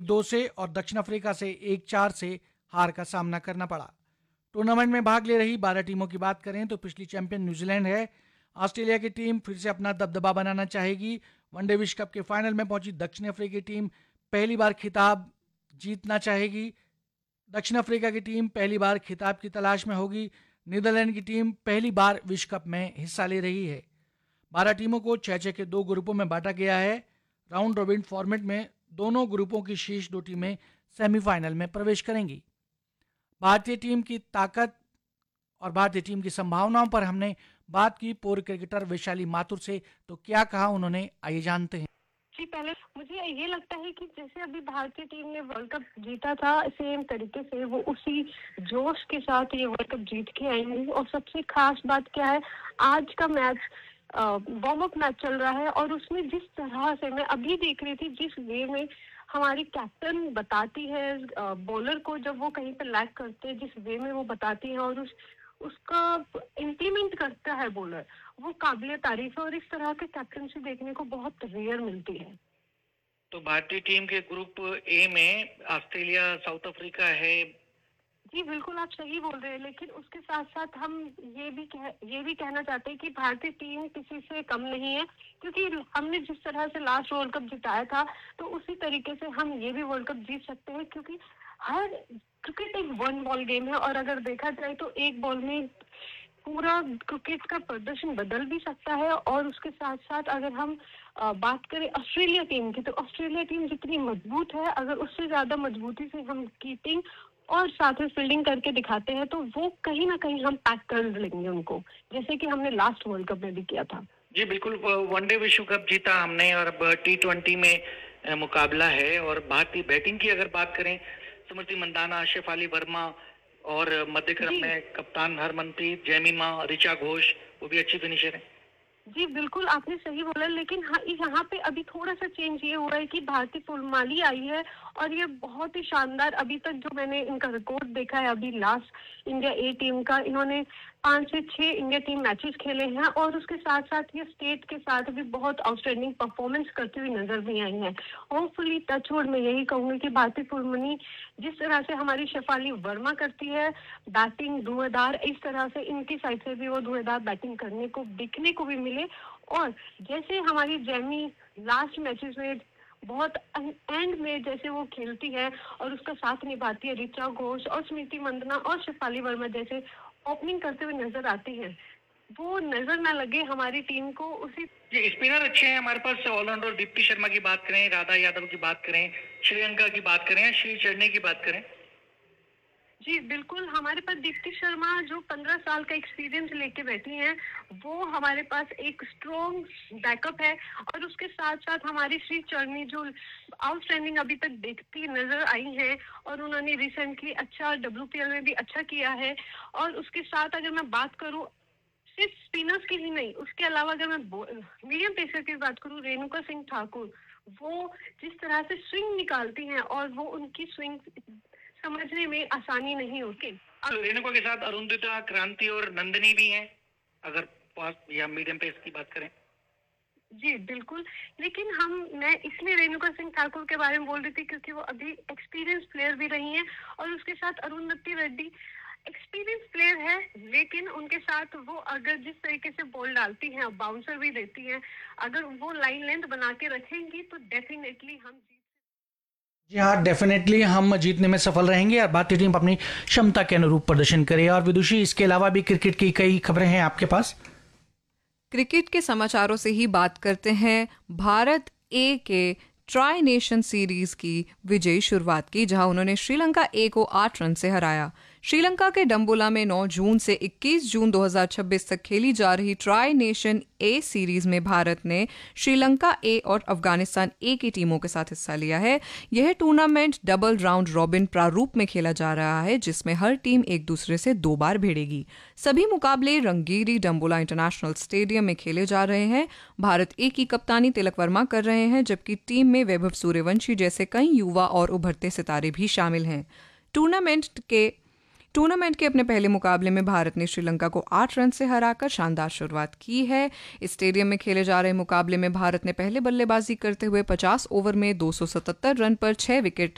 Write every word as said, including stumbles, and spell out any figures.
दो से और दक्षिण अफ्रीका से एक चार से हार का सामना करना पड़ा। टूर्नामेंट में भाग ले रही बारह टीमों की बात करें तो पिछली चैंपियन न्यूजीलैंड है। ऑस्ट्रेलिया की टीम फिर से अपना दबदबा बनाना चाहेगी। वनडे विश्व कप के फाइनल में पहुंची दक्षिण अफ्रीका की टीम पहली बार खिताब जीतना चाहेगी। दक्षिण अफ्रीका की टीम पहली बार खिताब की तलाश में होगी। नीदरलैंड की टीम पहली बार विश्व कप में हिस्सा ले रही है। बारह टीमों को छह छह के दो ग्रुपों में बांटा गया है। राउंड रॉबिन फॉर्मेट में दोनों ग्रुपों की शीर्ष दो टीमें सेमीफाइनल में प्रवेश करेंगी। भारतीय टीम की ताकत और भारतीय टीम की संभावनाओं पर हमने बात की पूर्व क्रिकेटर वैशाली माथुर से, तो क्या कहा उन्होंने, आइए जानते हैं। जी, पहले मुझे ये लगता है कि जैसे अभी भारतीय टीम ने वर्ल्ड कप जीता था, सेम तरीके से वो उसी जोश के साथ ये वर्ल्ड कप जीत के आएंगे। और सबसे खास बात क्या है, आज का मैच वार्म अप मैच चल रहा है और उसमें जिस तरह से मैं अभी देख रही थी, जिस वे में हमारी कैप्टन बताती है बॉलर को जब वो कहीं पे लैग करते हैं, जिस वे में वो बताती है और उस उसका इम्प्लीमेंट करता है बॉलर, वो काबिल तारीफ है और इस तरह के कैप्टनसी देखने को बहुत रेयर मिलती है। तो भारतीय टीम के ग्रुप ए में ऑस्ट्रेलिया, साउथ अफ्रीका है। जी बिल्कुल, आप सही बोल रहे हैं, लेकिन उसके साथ साथ हम ये भी कह ये भी कहना चाहते हैं कि भारतीय टीम किसी से कम नहीं है, क्योंकि हमने जिस तरह से लास्ट वर्ल्ड कप जिताया था तो उसी तरीके से हम ये भी वर्ल्ड कप जीत सकते हैं, क्योंकि हर क्रिकेट एक वन बॉल गेम है और अगर देखा जाए तो एक बॉल में पूरा क्रिकेट का प्रदर्शन बदल भी सकता है। और उसके साथ साथ अगर हम बात करें ऑस्ट्रेलिया टीम की, तो ऑस्ट्रेलिया टीम जितनी मजबूत है, अगर उससे ज्यादा मजबूती से हम कीपिंग और साथ में फील्डिंग करके दिखाते हैं तो वो कहीं ना कहीं हम पैक कर लेंगे उनको, जैसे कि हमने लास्ट वर्ल्ड कप में भी किया था। जी बिल्कुल, वनडे विश्व कप जीता हमने और अब टी ट्वेंटी में मुकाबला है। और भारतीय बैटिंग की अगर बात करें, स्मृति मंदाना, शेफाली वर्मा और मध्य क्रम में कप्तान हरमनप्रीत, जैमिमा, ऋचा घोष, वो भी अच्छी फिनिशर है। जी बिल्कुल, आपने सही बोला, लेकिन हाँ, यहाँ पे अभी थोड़ा सा चेंज ये हुआ है कि भारती फुलमाली आई है और ये बहुत ही शानदार, अभी तक जो मैंने इनका रिकॉर्ड देखा है अभी लास्ट इंडिया ए टीम का, इन्होंने पाँच से छह इंडिया टीम मैचेस खेले हैं और उसके साथ साथ ये स्टेट के साथ भी बहुत आउटस्टैंडिंग परफॉर्मेंस करती हुई नजर भी आई है। होपफुली टचवुड मैं यही कहूंगी कि भारती फुलमनी जिस तरह से हमारी शेफाली वर्मा करती है बैटिंग धुआंधार, इस तरह से इनकी साइड से भी वो धुआंधार बैटिंग करने को दिखने को भी मिले। और जैसे हमारी जैमी लास्ट मैचेस में बहुत एंड में जैसे वो खेलती है और उसका साथ निभाती है ऋचा घोष और स्मृति मंदना और शेफाली वर्मा जैसे ओपनिंग करते हुए नजर आती है, वो नजर ना लगे हमारी टीम को। उसी स्पिनर अच्छे हैं हमारे पास, ऑलराउंडर दीप्ति शर्मा की बात करें, राधा यादव की बात करें, श्रीलंका की बात करें, श्री चढ़ने की बात करें। जी बिल्कुल, हमारे पास दीप्ति शर्मा जो पंद्रह साल का एक्सपीरियंस लेके बैठी हैं, वो हमारे पास एक स्ट्रॉन्ग बैकअप है। और उसके साथ साथ हमारी श्री चरनी जो आउटस्टैंडिंग अभी तक देखती नजर आई हैं और उन्होंने रिसेंटली अच्छा डब्ल्यूपीएल में भी अच्छा किया है। और उसके साथ अगर मैं बात करूं सिर्फ स्पिनर्स की ही नहीं, उसके अलावा अगर मैं मीडियम पेसर की बात करूं, रेणुका सिंह ठाकुर, वो जिस तरह से स्विंग निकालती हैं और वो उनकी स्विंग समझने में आसानी नहीं होती। तो रेणुका के साथ अरुंधति, क्रांति और नंदिनी भी हैं अगर फास्ट या मीडियम पेस की बात करें। जी बिल्कुल, लेकिन हम मैं इसलिए रेणुका सिंह ठाकुर के बारे में बोल रही थी क्योंकि वो अभी एक्सपीरियंस प्लेयर भी रही हैं और उसके साथ अरुंधति रेड्डी एक्सपीरियंस प्लेयर है, लेकिन उनके साथ वो अगर जिस तरीके से बॉल डालती हैं, बाउंसर भी देती हैं, अगर वो लाइन लेंथ बना के रखेंगी तो डेफिनेटली हम जी हाँ, डेफिनेटली हम जीतने में सफल रहेंगे और भारतीय टीम अपनी क्षमता के अनुरूप प्रदर्शन करे। और विदुषी, इसके अलावा भी क्रिकेट की कई खबरें हैं आपके पास। क्रिकेट के समाचारों से ही बात करते हैं। भारत ए के ट्राई नेशन सीरीज की विजयी शुरुआत की, जहां उन्होंने श्रीलंका ए को आठ रन से हराया। श्रीलंका के डम्बुला में नौ जून से इक्कीस जून दो हज़ार छब्बीस तक खेली जा रही ट्राई नेशन ए सीरीज में भारत ने श्रीलंका ए और अफगानिस्तान ए की टीमों के साथ हिस्सा लिया है। यह टूर्नामेंट डबल राउंड रॉबिन प्रारूप में खेला जा रहा है, जिसमें हर टीम एक दूसरे से दो बार भिड़ेगी। सभी मुकाबले रंगीरी डम्बुला इंटरनेशनल स्टेडियम में खेले जा रहे हैं। भारत ए की कप्तानी तिलक वर्मा कर रहे हैं, जबकि टीम में वैभव सूर्यवंशी जैसे कई युवा और उभरते सितारे भी शामिल हैं। टूर्नामेंट के टूर्नामेंट के अपने पहले मुकाबले में भारत ने श्रीलंका को आठ रन से हराकर शानदार शुरुआत की है। इस स्टेडियम में खेले जा रहे मुकाबले में भारत ने पहले बल्लेबाजी करते हुए पचास ओवर में दो सौ सतहत्तर रन पर छह विकेट